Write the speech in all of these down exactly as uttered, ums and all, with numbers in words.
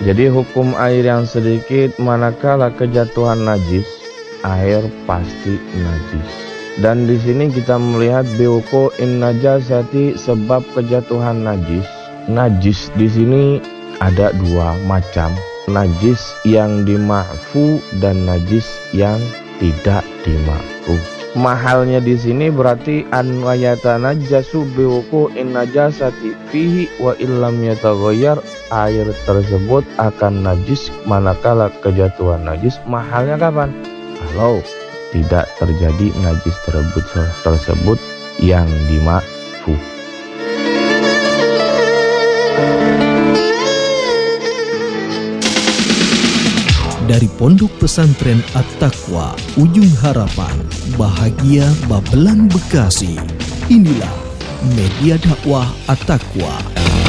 Jadi hukum air yang sedikit, manakala kejatuhan najis, air pasti najis. Dan di sini kita melihat biwuku in najasati, sebab kejatuhan najis. Najis di sini ada dua macam, najis yang dima'fu dan najis yang tidak dima'fu. Mahalnya di sini berarti an wayata najasu biwuku in najasati fihi wa illam yataghayyar, air tersebut akan najis manakala kejatuhan najis. Mahalnya kapan? Kalau tidak terjadi najis tersebut tersebut yang dima'fu. Dari Pondok Pesantren At-Taqwa, Ujung Harapan, Bahagia Babelan Bekasi. Inilah Media Dakwah At-Taqwa.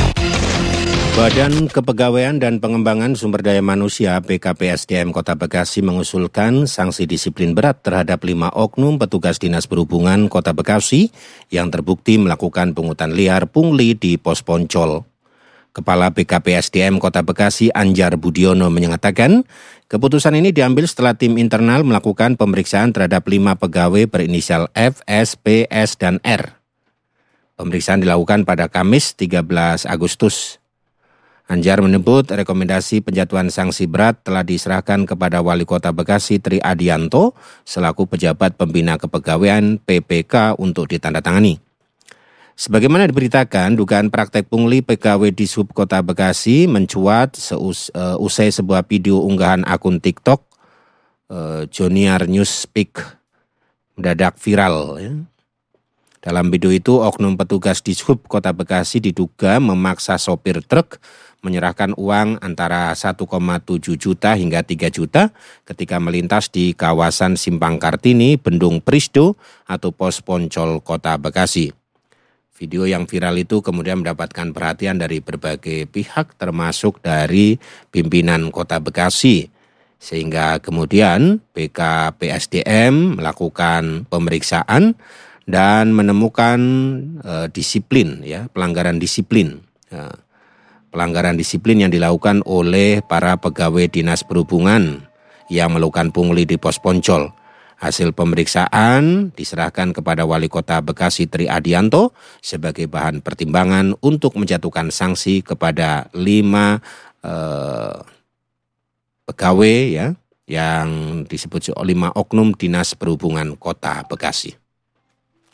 Badan Kepegawaian dan Pengembangan Sumber Daya Manusia B K P S D M Kota Bekasi mengusulkan sanksi disiplin berat terhadap lima oknum petugas Dinas Perhubungan Kota Bekasi yang terbukti melakukan pungutan liar pungli di Pos Poncol. Kepala B K P S D M Kota Bekasi Anjar Budiono menyatakan, keputusan ini diambil setelah tim internal melakukan pemeriksaan terhadap lima pegawai berinisial F, S, P, S, dan R. Pemeriksaan dilakukan pada Kamis tiga belas Agustus. Anjar menyebut rekomendasi penjatuhan sanksi berat telah diserahkan kepada Wali Kota Bekasi Tri Adianto selaku pejabat pembina kepegawaian P P K untuk ditandatangani. Sebagaimana diberitakan, dugaan praktek pungli pegawai di Sub Kota Bekasi mencuat seus, uh, usai sebuah video unggahan akun TikTok uh, Joniar Newspeak mendadak viral. Ya. Dalam video itu, oknum petugas di Sub Kota Bekasi diduga memaksa sopir truk menyerahkan uang antara satu koma tujuh juta hingga tiga juta ketika melintas di kawasan Simpang Kartini, Bendung Prisdo atau Pos Poncol Kota Bekasi. Video yang viral itu kemudian mendapatkan perhatian dari berbagai pihak termasuk dari pimpinan Kota Bekasi. Sehingga kemudian B K P S D M melakukan pemeriksaan dan menemukan uh, disiplin, ya, pelanggaran disiplin. Ya, pelanggaran disiplin yang dilakukan oleh para pegawai Dinas Perhubungan yang melakukan pungli di Pos Poncol. Hasil pemeriksaan diserahkan kepada Wali Kota Bekasi Tri Adianto sebagai bahan pertimbangan untuk menjatuhkan sanksi kepada lima eh, pegawai ya yang disebut lima oknum Dinas Perhubungan Kota Bekasi.